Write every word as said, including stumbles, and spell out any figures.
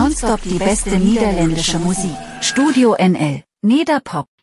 Nonstop die beste niederländische Musik. Studio N L, Nederpop.